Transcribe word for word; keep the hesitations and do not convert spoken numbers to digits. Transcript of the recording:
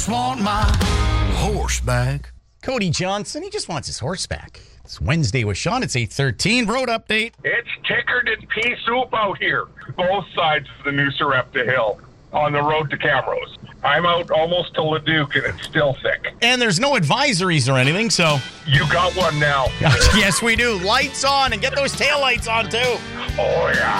Want my horse back. Cody Johnson, he just wants his horse back. It's Wednesday with Sean. It's eight thirteen. Road update. It's tickered and pea soup out here. Both sides of the New Sarepta Hill on the road to Camrose. I'm out almost to Leduc and it's still thick. And there's no advisories or anything, so. You got one now. Yes, we do. Lights on and get those taillights on, too. Oh, yeah.